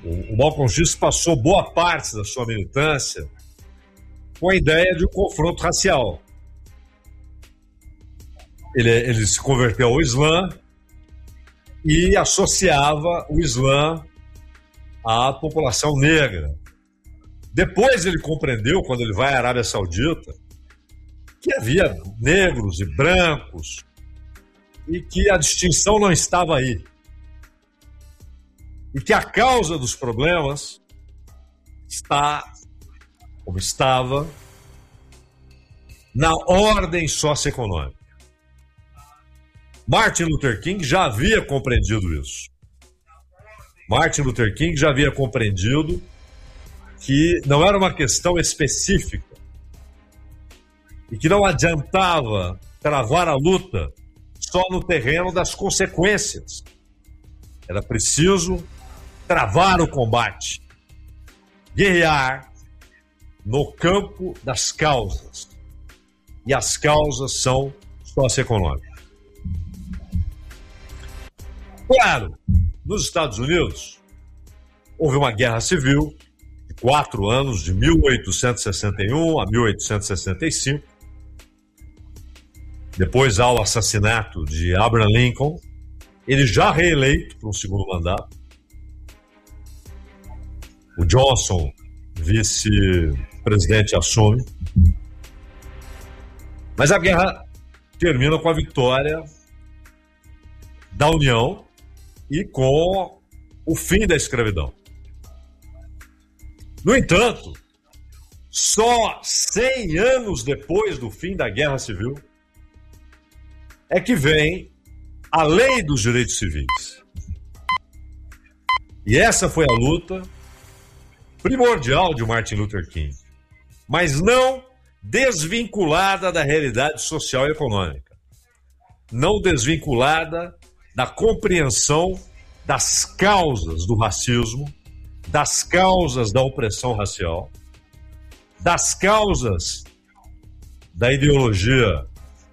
O Malcolm X passou boa parte da sua militância com a ideia de um confronto racial. Ele se converteu ao Islã e associava o Islã à população negra. Depois ele compreendeu, quando ele vai à Arábia Saudita, que havia negros e brancos e que a distinção não estava aí. E que a causa dos problemas está, como estava, na ordem socioeconômica. Martin Luther King já havia compreendido isso. Martin Luther King já havia compreendido que não era uma questão específica e que não adiantava travar a luta só no terreno das consequências. Era preciso travar o combate, guerrear no campo das causas. E as causas são socioeconômicas. Claro, nos Estados Unidos houve uma guerra civil de 4 anos, de 1861 a 1865. Depois há o assassinato de Abraham Lincoln, ele já reeleito para um segundo mandato. O Johnson, vice-presidente, assume. Mas a guerra termina com a vitória da União e com o fim da escravidão. No entanto, só 100 anos depois do fim da Guerra Civil é que vem a Lei dos Direitos Civis. E essa foi a luta primordial de Martin Luther King, mas não desvinculada da realidade social e econômica, não desvinculada da compreensão das causas do racismo, das causas da opressão racial, das causas da ideologia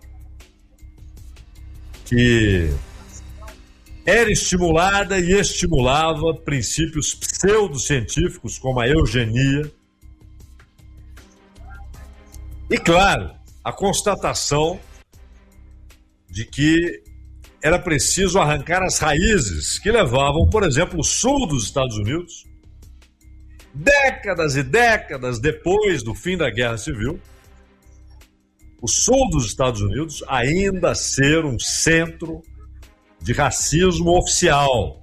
que era estimulada e estimulava princípios pseudocientíficos como a eugenia. E, claro, a constatação de que era preciso arrancar as raízes que levavam, por exemplo, o sul dos Estados Unidos, décadas e décadas depois do fim da Guerra Civil, o sul dos Estados Unidos ainda ser um centro de racismo oficial.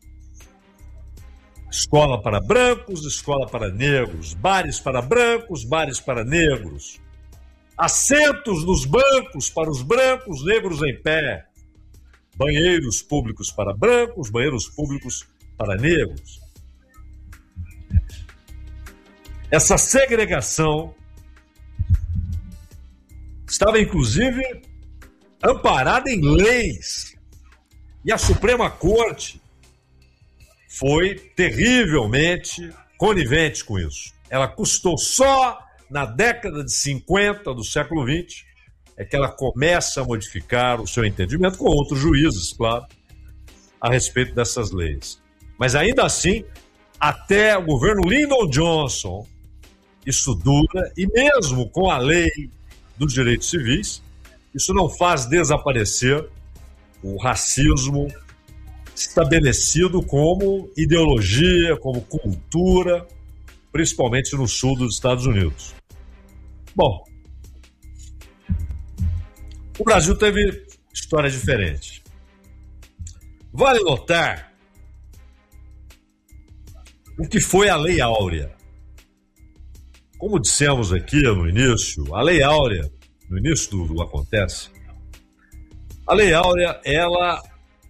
Escola para brancos, escola para negros, bares para brancos, bares para negros, assentos nos bancos para os brancos, negros em pé, banheiros públicos para brancos, banheiros públicos para negros. Essa segregação estava, inclusive, amparada em leis. E a Suprema Corte foi terrivelmente conivente com isso. Ela custou só na década de 50 do século XX é que ela começa a modificar o seu entendimento com outros juízes, claro, a respeito dessas leis. Mas ainda assim, até o governo Lyndon Johnson, isso dura, e mesmo com a lei dos direitos civis, isso não faz desaparecer o racismo estabelecido como ideologia, como cultura, principalmente no sul dos Estados Unidos. Bom, o Brasil teve história diferente. Vale notar o que foi a Lei Áurea. Como dissemos aqui no início, a Lei Áurea, no início do Acontece, a Lei Áurea, ela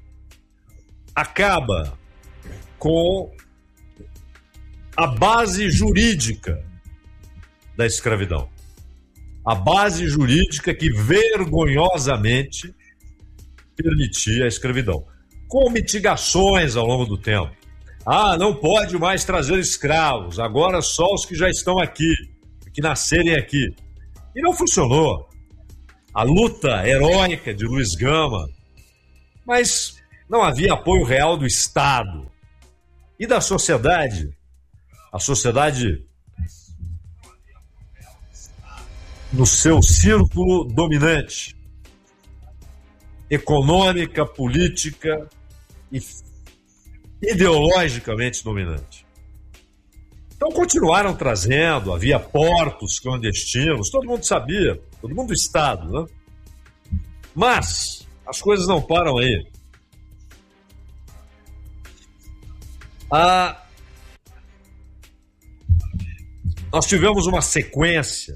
acaba com a base jurídica da escravidão. A base jurídica que vergonhosamente permitia a escravidão, com mitigações ao longo do tempo. Não pode mais trazer escravos, agora só os que já estão aqui, que nascerem aqui. E não funcionou. A luta heróica de Luiz Gama, mas não havia apoio real do Estado. e da sociedade. A sociedade no seu círculo dominante, econômica, política e ideologicamente dominante. Então continuaram trazendo, havia portos clandestinos, todo mundo sabia, todo mundo do Estado, né? Mas as coisas não param aí. Nós tivemos uma sequência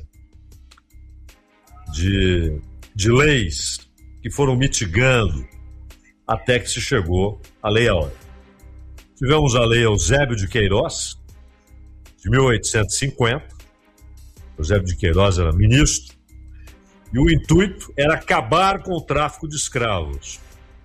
de leis que foram mitigando até que se chegou à Lei Áurea. Tivemos a Lei Eusébio de Queiroz, de 1850. Eusébio de Queiroz era ministro, e o intuito era acabar com o tráfico de escravos.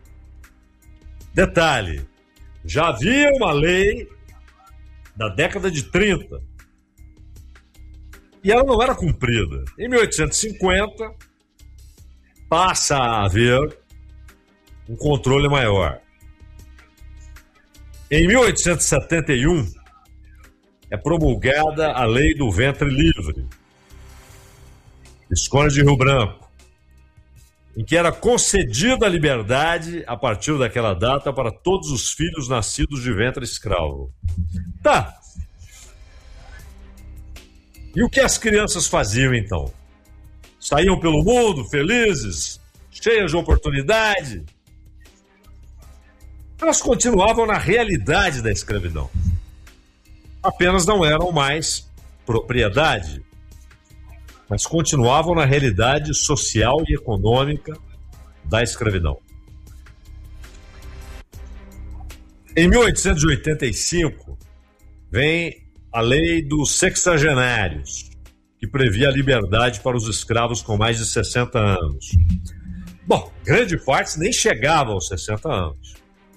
Detalhe, já havia uma lei da década de 30, e ela não era cumprida. Em 1850, passa a haver um controle maior. Em 1871, é promulgada a Lei do Ventre Livre, Visconde de Rio Branco, em que era concedida a liberdade, a partir daquela data, para todos os filhos nascidos de ventre escravo. Tá. E o que as crianças faziam, então? Saíam pelo mundo felizes, cheias de oportunidade? Elas continuavam na realidade da escravidão. Apenas não eram mais propriedade, mas continuavam na realidade social e econômica da escravidão. Em 1885, vem a Lei dos Sexagenários, que previa a liberdade para os escravos com mais de 60 anos. Bom, grande parte nem chegava aos 60 anos.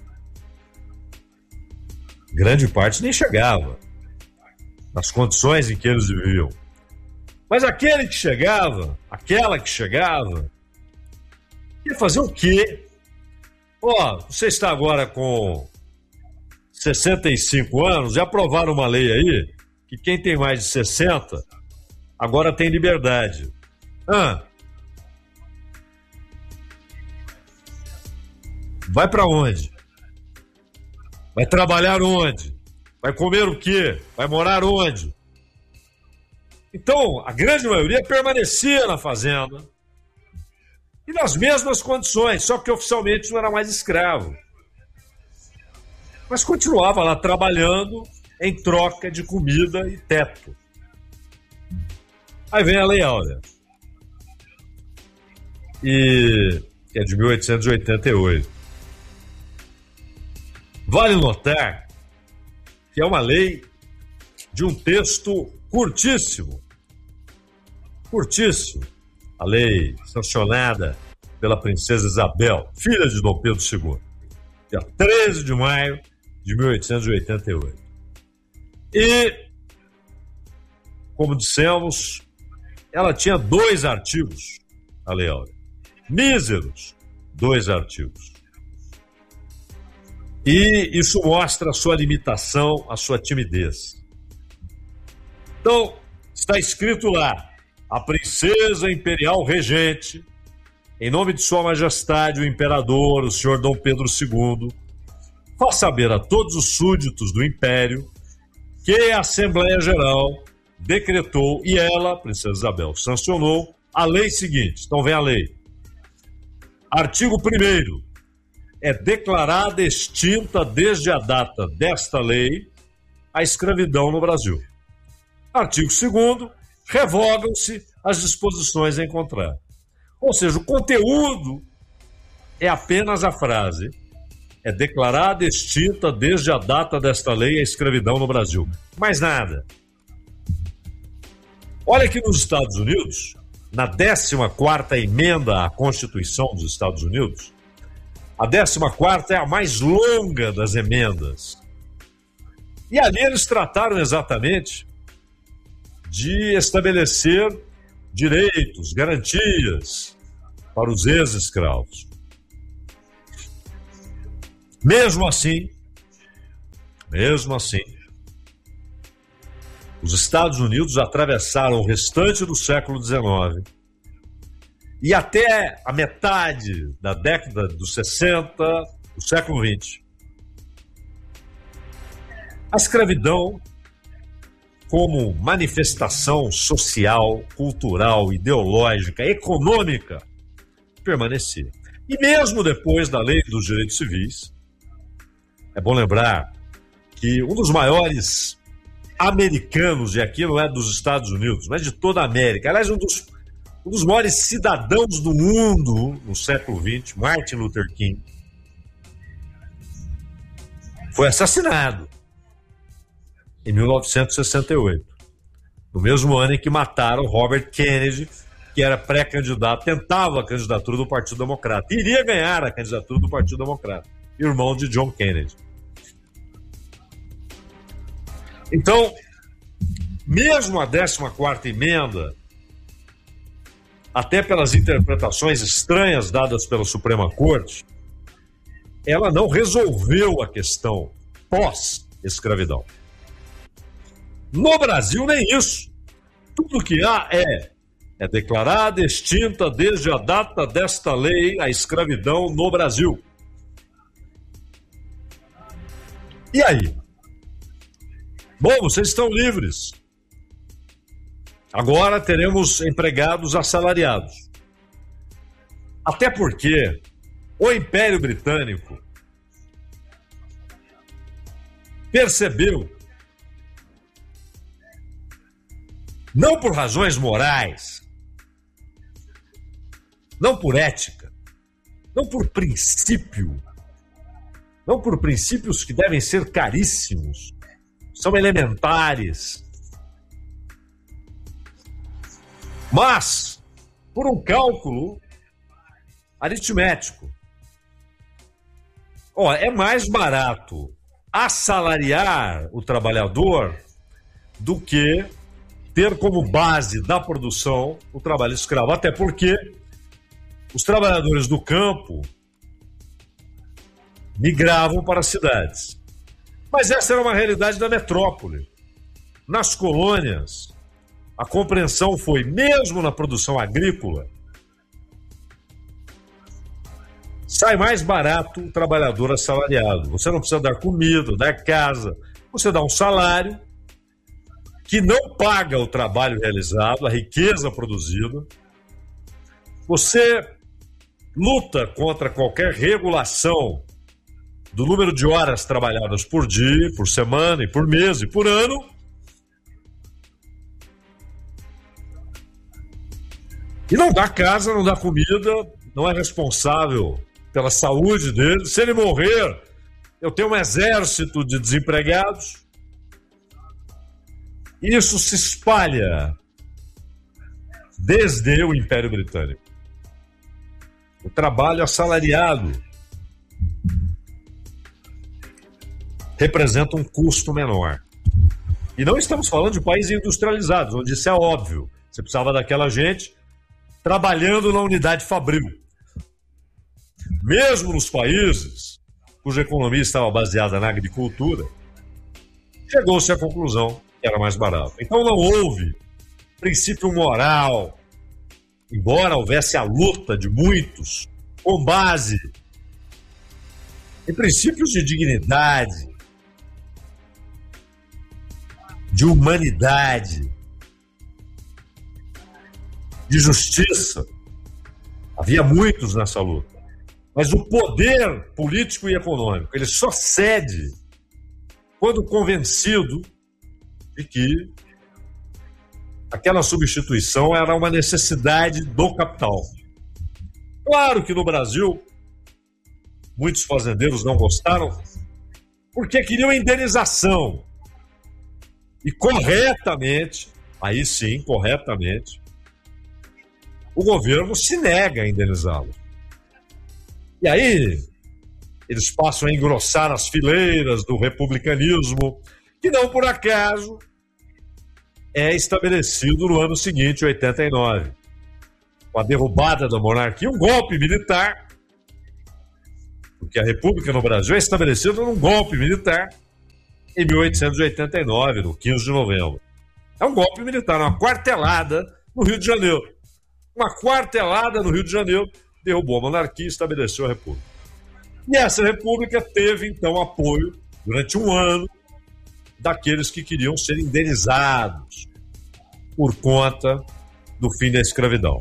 Grande parte nem chegava nas condições em que eles viviam. Mas aquele que chegava, aquela que chegava, ia fazer o quê? Você está agora com 65 anos, já aprovaram uma lei aí que quem tem mais de 60 agora tem liberdade. Vai para onde? Vai trabalhar onde? Vai comer o quê? Vai morar onde? Então, a grande maioria permanecia na fazenda e nas mesmas condições, só que oficialmente não era mais escravo. Mas continuava lá trabalhando em troca de comida e teto. Aí vem a Lei Áurea, que é de 1888. Vale notar que é uma lei de um texto curtíssimo. Curtíssimo. A lei sancionada pela princesa Isabel, filha de Dom Pedro II, dia 13 de maio de 1888. E, como dissemos, ela tinha 2 artigos, a Lei Áurea. Míseros 2 artigos. E isso mostra a sua limitação, a sua timidez. Então, está escrito lá: a princesa imperial regente, em nome de sua majestade o imperador, o senhor Dom Pedro II, faz saber a todos os súditos do império que a Assembleia Geral decretou, e ela, a princesa Isabel, sancionou a lei seguinte. Então vem a lei. Artigo 1º. É declarada extinta desde a data desta lei a escravidão no Brasil. Artigo 2º. Revogam-se as disposições em contrário. Ou seja, o conteúdo é apenas a frase: é declarada extinta desde a data desta lei a escravidão no Brasil. Mais nada. Olha que nos Estados Unidos, na 14ª emenda à Constituição dos Estados Unidos, a 14ª é a mais longa das emendas. E ali eles trataram exatamente de estabelecer direitos, garantias para os ex-escravos. Mesmo assim, Mesmo assim, os Estados Unidos atravessaram o restante do século XIX e até a metade da década dos 60 do século XX. A escravidão, como manifestação social, cultural, ideológica, econômica, permanecia. E mesmo depois da Lei dos Direitos Civis, é bom lembrar que um dos maiores americanos, e aqui não é dos Estados Unidos, mas de toda a América, aliás, um dos maiores cidadãos do mundo no século XX, Martin Luther King, foi assassinado em 1968, no mesmo ano em que mataram Robert Kennedy, que era pré-candidato, tentava a candidatura do Partido Democrata, iria ganhar a candidatura do Partido Democrata, irmão de John Kennedy. Então, mesmo a 14ª emenda, até pelas interpretações estranhas dadas pela Suprema Corte, ela não resolveu a questão pós-escravidão. No Brasil, nem isso. Tudo que há é declarada extinta desde a data desta lei a escravidão no Brasil. E aí? Bom, vocês estão livres. Agora teremos empregados assalariados. Até porque o Império Britânico percebeu, não por razões morais, não por ética, não por princípio, não por princípios que devem ser caríssimos, são elementares, mas por um cálculo aritmético. É mais barato assalariar o trabalhador do que ter como base da produção o trabalho escravo, até porque os trabalhadores do campo migravam para as cidades. Mas essa era uma realidade da metrópole. Nas colônias, a compreensão foi, mesmo na produção agrícola, sai mais barato o trabalhador assalariado. Você não precisa dar comida, dar casa, você dá um salário que não paga o trabalho realizado, a riqueza produzida. Você luta contra qualquer regulação do número de horas trabalhadas por dia, por semana, e por mês e por ano. E não dá casa, não dá comida, não é responsável pela saúde dele. Se ele morrer, eu tenho um exército de desempregados. Isso se espalha desde o Império Britânico. O trabalho assalariado representa um custo menor. E não estamos falando de países industrializados, onde isso é óbvio. Você precisava daquela gente trabalhando na unidade fabril. Mesmo nos países cuja economia estava baseada na agricultura, chegou-se à conclusão que era mais barato. Então não houve princípio moral, embora houvesse a luta de muitos com base em princípios de dignidade, de humanidade, de justiça. Havia muitos nessa luta. Mas o poder político e econômico, ele só cede quando convencido de que aquela substituição era uma necessidade do capital. Claro que no Brasil, muitos fazendeiros não gostaram, porque queriam indenização. E corretamente, aí sim, corretamente, o governo se nega a indenizá-lo. E aí, eles passam a engrossar as fileiras do republicanismo, que não por acaso é estabelecido no ano seguinte, 89. Com a derrubada da monarquia, um golpe militar, porque a república no Brasil é estabelecida num golpe militar, em 1889, no 15 de novembro. É um golpe militar, uma quartelada no Rio de Janeiro. Uma quartelada no Rio de Janeiro, derrubou a monarquia e estabeleceu a república. E essa república teve, então, apoio, durante um ano, daqueles que queriam ser indenizados por conta do fim da escravidão.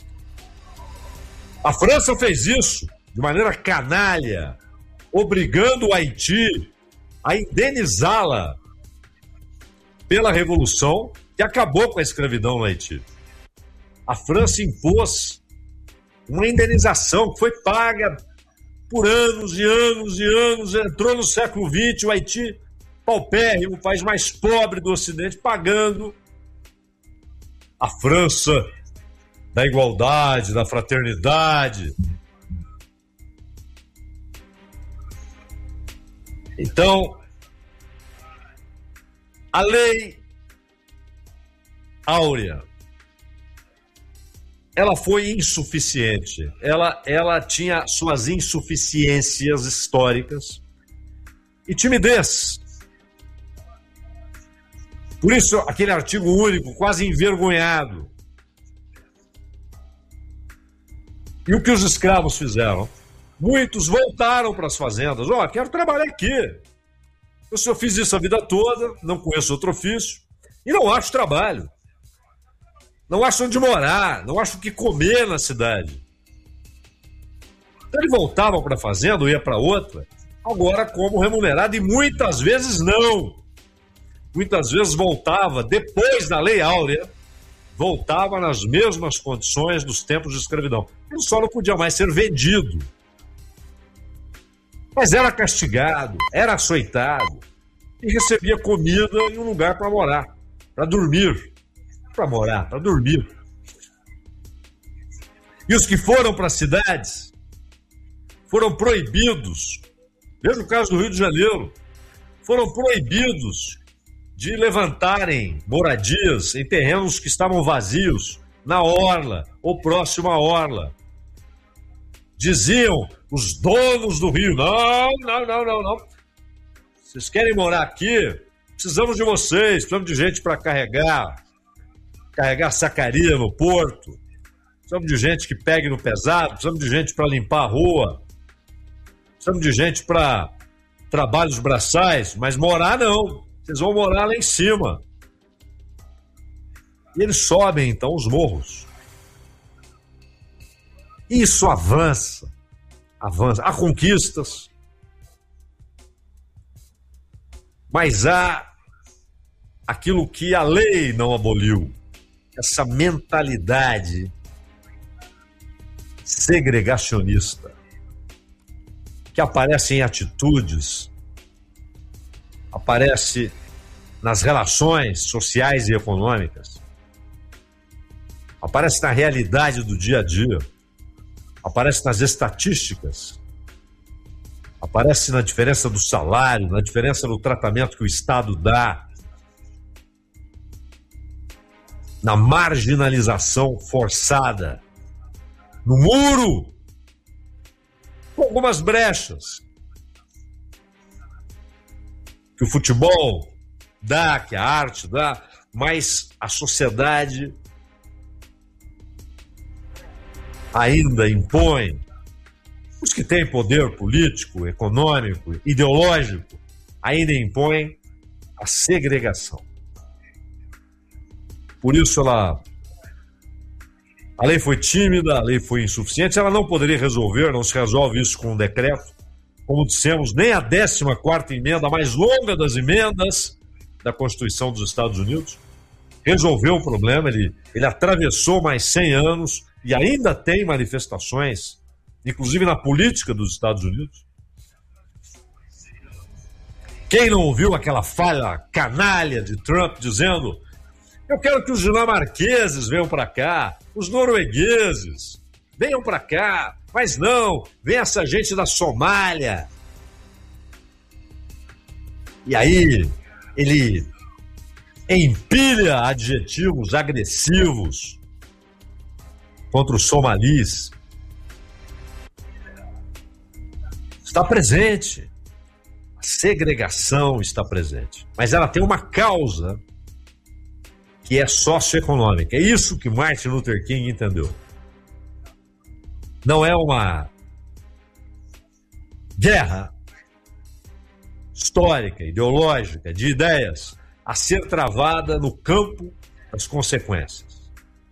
A França fez isso de maneira canalha, obrigando o Haiti a indenizá-la pela Revolução que acabou com a escravidão no Haiti. A França impôs uma indenização que foi paga por anos e anos e anos, entrou no século XX, o Haiti, paupérrimo, o país mais pobre do Ocidente, pagando. A França da igualdade, da fraternidade. Então, a Lei Áurea, ela foi insuficiente. Ela tinha suas insuficiências históricas e timidez. Por isso, aquele artigo único, quase envergonhado. E o que os escravos fizeram? Muitos voltaram para as fazendas. Quero trabalhar aqui. Eu fiz isso a vida toda, não conheço outro ofício e não acho trabalho. Não acho onde morar, não acho o que comer na cidade. Então eles voltavam para a fazenda ou ia para outra, agora como remunerado, e muitas vezes não. Muitas vezes voltava, depois da Lei Áurea, voltava nas mesmas condições dos tempos de escravidão. Ele só não podia mais ser vendido. Mas era castigado, era açoitado e recebia comida e um lugar para morar, para dormir. Para morar, para dormir. E os que foram para as cidades foram proibidos, veja o caso do Rio de Janeiro, foram proibidos de levantarem moradias em terrenos que estavam vazios, na orla ou próximo à orla. Diziam os donos do Rio, não. Vocês querem morar aqui? Precisamos de vocês, precisamos de gente para carregar sacaria no porto, precisamos de gente que pegue no pesado, precisamos de gente para limpar a rua, precisamos de gente para trabalhos braçais, mas morar não, vocês vão morar lá em cima. E eles sobem então os morros. Isso avança. Há conquistas, mas há aquilo que a lei não aboliu. Essa mentalidade segregacionista que aparece em atitudes, aparece nas relações sociais e econômicas, aparece na realidade do dia a dia, aparece nas estatísticas, aparece na diferença do salário, na diferença do tratamento que o Estado dá, na marginalização forçada, no muro, com algumas brechas que o futebol dá, que a arte dá, mas a sociedade ainda impõe. Os que têm poder político, econômico, ideológico, ainda impõem a segregação. Por isso a lei foi tímida, a lei foi insuficiente, ela não poderia resolver, não se resolve isso com um decreto. Como dissemos, nem a 14ª emenda, a mais longa das emendas da Constituição dos Estados Unidos, resolveu o problema, ele atravessou mais 100 anos e ainda tem manifestações, inclusive na política dos Estados Unidos. Quem não ouviu aquela fala canalha de Trump dizendo: eu quero que os dinamarqueses venham para cá, os noruegueses venham para cá, mas não, vem essa gente da Somália. E aí ele empilha adjetivos agressivos contra os somalis. Está presente. A segregação está presente. Mas ela tem uma causa que é socioeconômica. É isso que Martin Luther King entendeu. Não é uma guerra histórica, ideológica, de ideias a ser travada no campo das consequências,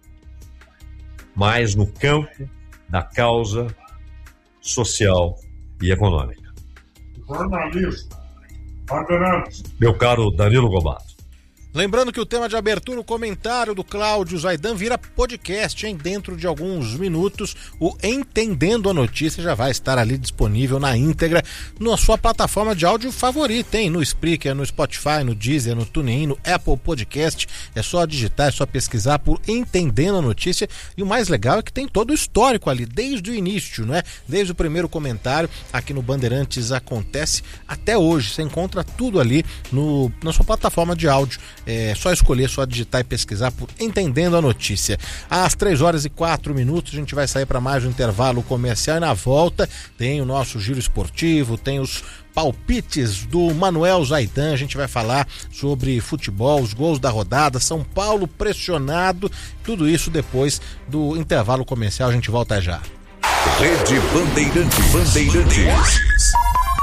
mas no campo da causa social e econômica. Jornalista, Bandeirantes. Meu caro Danilo Gobato. Lembrando que o tema de abertura, o comentário do Cláudio Zaidan, vira podcast, hein? Dentro de alguns minutos, o Entendendo a Notícia já vai estar ali disponível na íntegra na sua plataforma de áudio favorita, hein? No Spreaker, no Spotify, no Deezer, no TuneIn, no Apple Podcast. É só digitar, é só pesquisar por Entendendo a Notícia. E o mais legal é que tem todo o histórico ali, desde o início, né? Desde o primeiro comentário aqui no Bandeirantes Acontece até hoje. Você encontra tudo ali na sua plataforma de áudio. É só escolher, só digitar e pesquisar por Entendendo a Notícia. Às 3h04 a gente vai sair para mais um intervalo comercial e na volta tem o nosso giro esportivo, tem os palpites do Manuel Zaidan. A gente vai falar sobre futebol, os gols da rodada, São Paulo pressionado, tudo isso depois do intervalo comercial. A gente volta já. Rede Bandeirantes.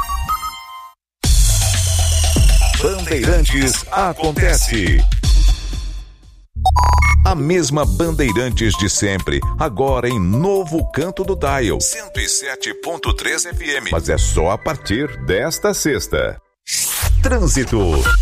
Bandeirantes Acontece. A mesma Bandeirantes de sempre, agora em novo canto do dial, 107.3 FM. Mas é só a partir desta sexta. Trânsito.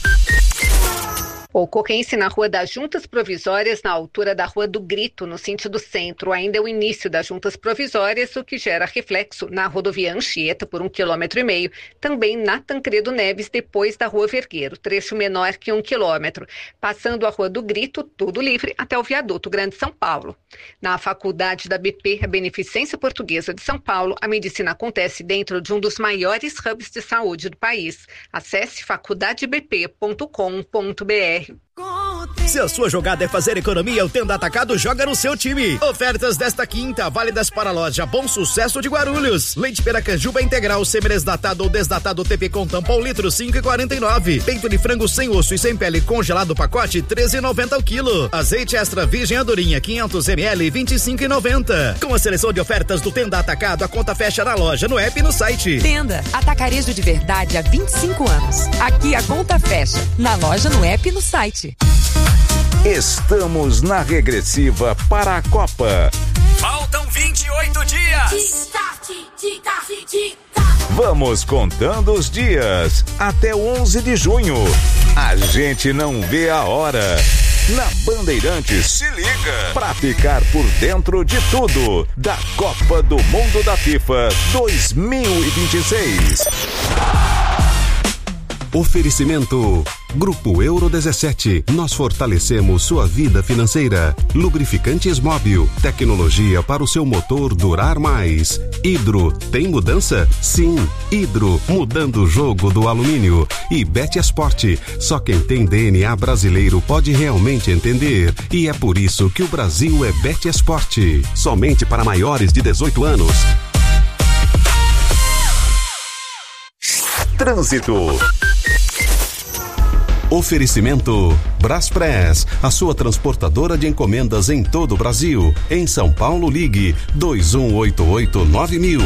Ocorrência na Rua das Juntas Provisórias, na altura da Rua do Grito, no sentido centro. Ainda é o início das Juntas Provisórias, o que gera reflexo na rodovia Anchieta por 1,5 km. Também na Tancredo Neves, depois da Rua Vergueiro, trecho menor que 1 km. Passando a Rua do Grito, tudo livre até o Viaduto Grande São Paulo. Na Faculdade da BP, a Beneficência Portuguesa de São Paulo, a medicina acontece dentro de um dos maiores hubs de saúde do país. Acesse faculdadebp.com.br. Se a sua jogada é fazer economia, o Tenda Atacado joga no seu time. Ofertas desta quinta, válidas para a loja Bom Sucesso de Guarulhos. Leite Piracanjuba integral, semi-desnatado ou desnatado TP com tampão litro, 5,49. Peito de frango sem osso e sem pele congelado pacote, 13,90 o quilo. Azeite extra virgem Andorinha, 500 ml, 25,90. Com a seleção de ofertas do Tenda Atacado, a conta fecha na loja, no app e no site. Tenda, atacarejo de verdade há 25 anos. Aqui a conta fecha, na loja, no app e no site. Estamos na regressiva para a Copa. Faltam 28 dias. Vamos contando os dias até 11 de junho. A gente não vê a hora. Na Bandeirantes, se liga pra ficar por dentro de tudo da Copa do Mundo da FIFA 2026. Oferecimento Grupo Euro 17. Nós fortalecemos sua vida financeira. Lubrificantes Móbil. Tecnologia para o seu motor durar mais. Hidro. Tem mudança? Sim. Hidro. Mudando o jogo do alumínio. E Betesport. Só quem tem DNA brasileiro pode realmente entender. E é por isso que o Brasil é Betesport. Somente para maiores de 18 anos. Trânsito. Oferecimento Braspress, a sua transportadora de encomendas em todo o Brasil. Em São Paulo, ligue 2188-9000.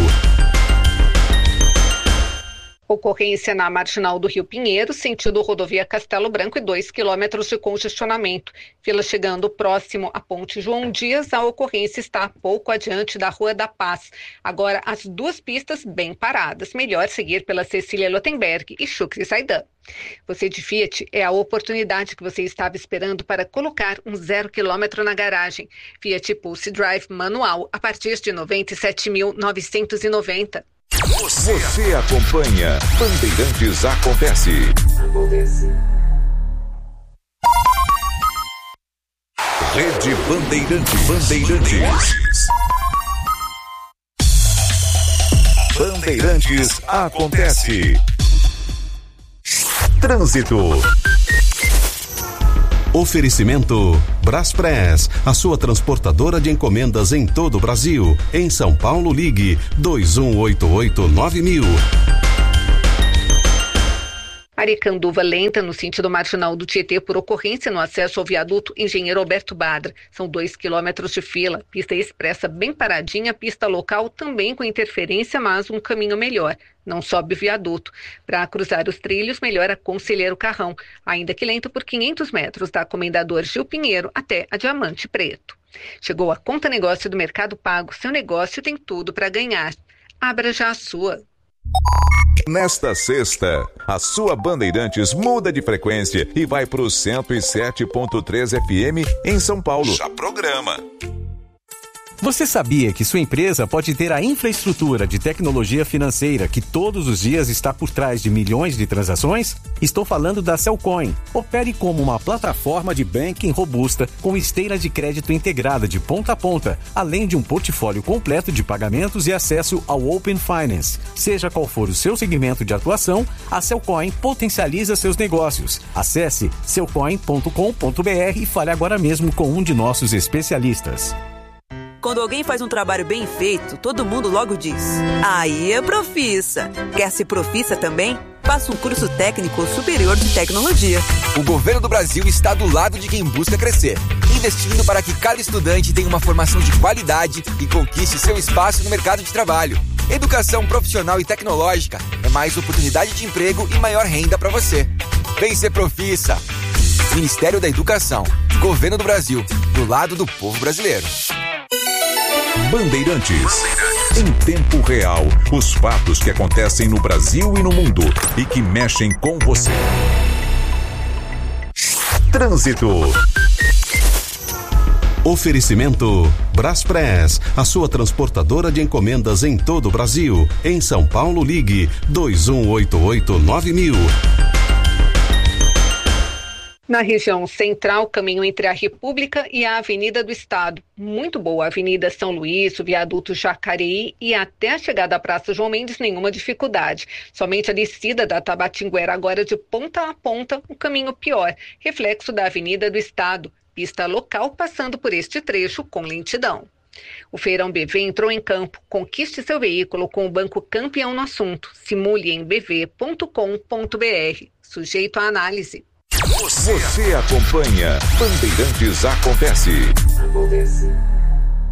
Ocorrência na Marginal do Rio Pinheiro, sentido rodovia Castelo Branco e 2 km de congestionamento. Fila chegando próximo à Ponte João Dias, a ocorrência está pouco adiante da Rua da Paz. Agora, as duas pistas bem paradas. Melhor seguir pela Cecília Lotenberg e Chucre Zaidan. Você de Fiat, é a oportunidade que você estava esperando para colocar um 0 km na garagem. Fiat Pulse Drive manual a partir de R$ 97.990. Você acompanha Bandeirantes Acontece. Rede Bandeirantes. Bandeirantes Acontece. Trânsito. Oferecimento Braspress, a sua transportadora de encomendas em todo o Brasil. Em São Paulo, ligue 2188-9000. Aricanduva lenta no sentido marginal do Tietê por ocorrência no acesso ao viaduto Engenheiro Alberto Badra. São 2 quilômetros de fila. Pista expressa bem paradinha, pista local também com interferência, mas um caminho melhor. Não sobe o viaduto. Para cruzar os trilhos, melhor a Conselheiro Carrão, ainda que lento por 500 metros da Comendador Gil Pinheiro até a Diamante Preto. Chegou a Conta Negócio do Mercado Pago. Seu negócio tem tudo para ganhar. Abra já a sua. Nesta sexta, a sua Bandeirantes muda de frequência e vai para o 107.3 FM em São Paulo. Já programa. Você sabia que sua empresa pode ter a infraestrutura de tecnologia financeira que todos os dias está por trás de milhões de transações? Estou falando da Cellcoin. Opere como uma plataforma de banking robusta com esteira de crédito integrada de ponta a ponta, além de um portfólio completo de pagamentos e acesso ao Open Finance. Seja qual for o seu segmento de atuação, a Cellcoin potencializa seus negócios. Acesse cellcoin.com.br e fale agora mesmo com um de nossos especialistas. Quando alguém faz um trabalho bem feito, todo mundo logo diz: aí é Profissa. Quer ser Profissa também? Faça um curso técnico superior de tecnologia. O governo do Brasil está do lado de quem busca crescer, investindo para que cada estudante tenha uma formação de qualidade e conquiste seu espaço no mercado de trabalho. Educação profissional e tecnológica é mais oportunidade de emprego e maior renda para você. Vem ser Profissa. Ministério da Educação. Governo do Brasil. Do lado do povo brasileiro. Bandeirantes. Em tempo real, os fatos que acontecem no Brasil e no mundo e que mexem com você. Trânsito. Oferecimento Braspress, a sua transportadora de encomendas em todo o Brasil. Em São Paulo, ligue 2188-9000. Na região central, caminho entre a República e a Avenida do Estado. Muito boa a Avenida São Luís, o viaduto Jacareí e até a chegada à Praça João Mendes, nenhuma dificuldade. Somente a descida da Tabatinguera, agora de ponta a ponta, um caminho pior, reflexo da Avenida do Estado. Pista local passando por este trecho com lentidão. O Feirão BV entrou em campo. Conquiste seu veículo com o banco campeão no assunto. Simule em bv.com.br. Sujeito à análise. Você acompanha Bandeirantes Acontece.